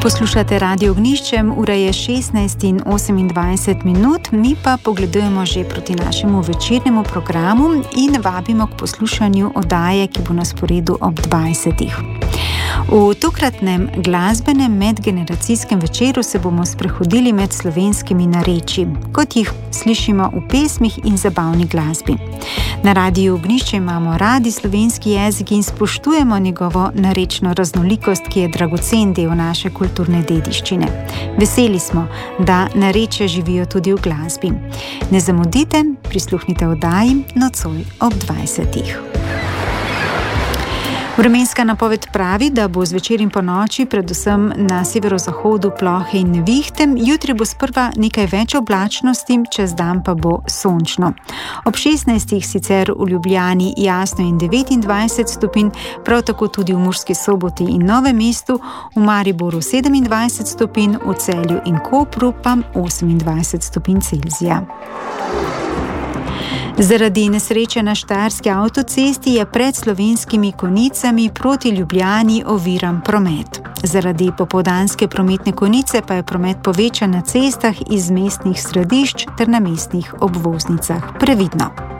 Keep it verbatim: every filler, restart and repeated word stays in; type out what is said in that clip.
Poslušate Radio Ognjišče, ura je šestnajst in osemindvajset minut, mi pa pogledujemo že proti našemu večernemu programu in vabimo k poslušanju oddaje, ki bo na sporedu ob dvajsetih. V tokratnem glasbenem medgeneracijskem večeru se bomo sprehodili med slovenskimi narečji, kot jih slišimo v pesmih in zabavni glasbi. Na Radiu Ognjišče imamo radi slovenski jezik in spoštujemo njegovo narečno raznolikost, ki je dragocen del naše kulturne dediščine. Veseli smo, da narečja živijo tudi v glasbi. Ne zamudite, prisluhnite oddaji nocoj ob dvajsetih. Vremenska napoved pravi, da bo zvečer in ponoči predvsem na severozahodu plohe in nevihte, jutri bo sprva nekaj več oblačnosti, čez dan pa bo sončno. Ob šestnajstih sicer v Ljubljani jasno in devetindvajset stopinj, prav tako tudi v Murski Soboti in Novem mestu, v Mariboru sedemindvajset stopinj, v Celju in Kopru pa osemindvajset stopinj Celzija. Zaradi nesreče na štajerski avtocesti je pred Slovenskimi Konjicami proti Ljubljani oviran promet. Zaradi popoldanske prometne konice pa je promet povečan na cestah iz mestnih središč ter na mestnih obvoznicah. Previdno!